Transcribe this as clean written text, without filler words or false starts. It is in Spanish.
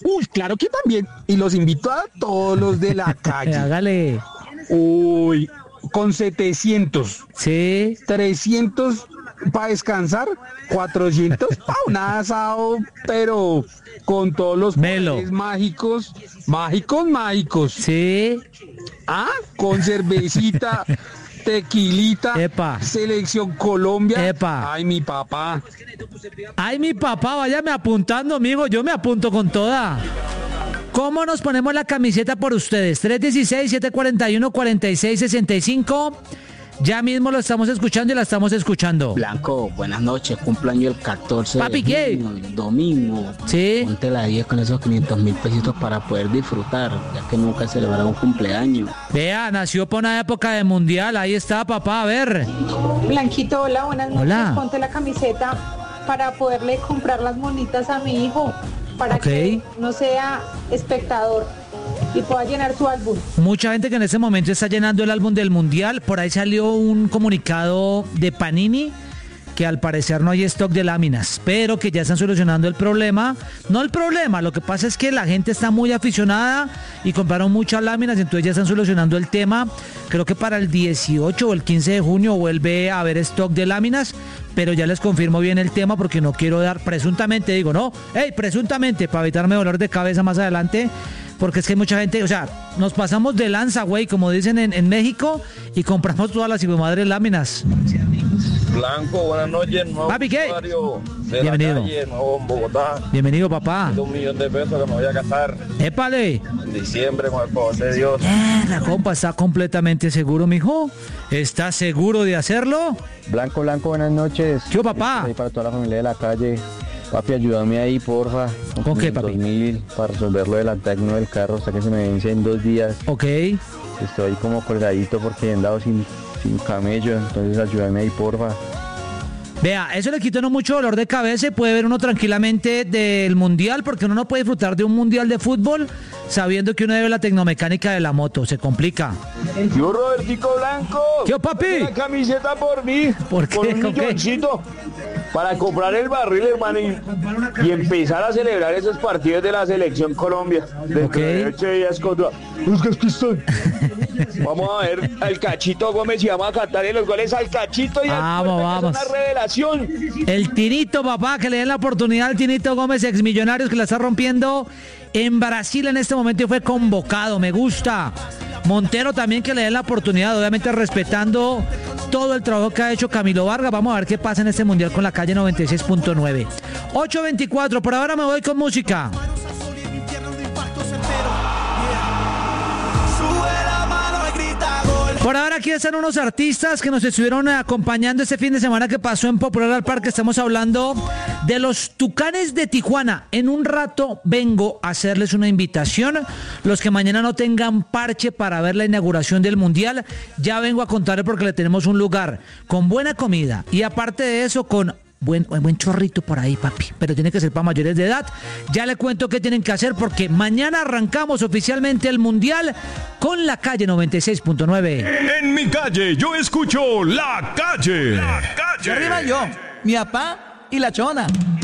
Uy, claro que también. Y los invito a todos los de la calle. Hágale. Uy, con 700, Sí. 300 para descansar, 400 para un asado, pero con todos los Melo. poderes mágicos, mágicos. Sí. Ah, con cervecita, tequilita, Epa. Selección Colombia. Epa. Ay, mi papá. Ay, mi papá, váyame apuntando, amigo. Yo me apunto con toda. ¿Cómo nos ponemos la camiseta por ustedes? 316-741-4665. Ya mismo lo estamos escuchando y la estamos escuchando. Blanco, buenas noches, cumpleaños el 14 Papi, de ¿qué? junio, el domingo. Sí. Ponte la 10 con esos 500.000 pesitos para poder disfrutar, ya que nunca celebrará un cumpleaños. Vea, nació por una época de mundial. Ahí está, papá, a ver. Blanquito, hola, buenas noches. Hola. Ponte la camiseta para poderle comprar las monitas a mi hijo, para Ok. que no sea espectador y pueda llenar su álbum. Mucha gente que en ese momento está llenando el álbum del mundial. Por ahí salió un comunicado de Panini que al parecer no hay stock de láminas, pero que ya están solucionando el problema. No el problema, lo que pasa es que la gente está muy aficionada y compraron muchas láminas, entonces ya están solucionando el tema. Creo que para el 18 o el 15 de junio vuelve a haber stock de láminas, pero ya les confirmo bien el tema porque no quiero dar presuntamente, digo, no, presuntamente, para evitarme dolor de cabeza más adelante. Porque es que hay mucha gente, o sea, nos pasamos de lanza, güey, como dicen en México, y compramos todas las madres láminas. Blanco, buenas noches, nuevo Papi, ¿qué? usuario de Bienvenido. la calle, nuevo en Bogotá. Bienvenido, papá. $1 millón que me voy a casar ¡Épale! en diciembre con el favor de Dios. La compa está completamente seguro, mijo. ¿Está seguro de hacerlo? Blanco, buenas noches. ¿Qué, papá? Ahí para toda la familia de la calle. Papi, ayúdame ahí, porfa. ¿Con qué, papi? 2.000 para resolver lo del antagno del carro hasta que se me vence en 2 días. Ok. Estoy como colgadito porque he andado sin camello, entonces ayúdame ahí, porfa. Vea, eso le quita uno mucho dolor de cabeza y puede ver uno tranquilamente del mundial, porque uno no puede disfrutar de un mundial de fútbol sabiendo que uno debe la tecnomecánica de la moto. Se complica. Yo, Robertico Blanco. ¿Qué, papi? Una camiseta por mí. ¿Por qué? Por un ¿Con qué? milloncito. Para comprar el barril, hermano, y empezar a celebrar esos partidos de la selección Colombia. Dentro Ok. de 8 días contra Uzbekistán. Vamos a ver al Cachito Gómez y vamos a cantarle los goles al Cachito y al Vamos, Puerta, que vamos. es una revelación. El Tinito, papá, que le den la oportunidad al Tinito Gómez, exmillonarios, que la está rompiendo en Brasil en este momento y fue convocado. Me gusta. Montero también, que le den la oportunidad, obviamente respetando todo el trabajo que ha hecho Camilo Vargas. Vamos a ver qué pasa en este mundial con la calle 96.9. 8:24, por ahora me voy con música. Por ahora aquí están unos artistas que nos estuvieron acompañando este fin de semana que pasó en Popular al Parque. Estamos hablando de los Tucanes de Tijuana. En un rato vengo a hacerles una invitación. Los que mañana no tengan parche para ver la inauguración del Mundial, ya vengo a contarles porque le tenemos un lugar con buena comida y aparte de eso con buen chorrito por ahí, papi, pero tiene que ser para mayores de edad. Ya le cuento qué tienen que hacer porque mañana arrancamos oficialmente el Mundial con la calle 96.9. En mi calle yo escucho La Calle. Y arriba yo, mi papá y la chona.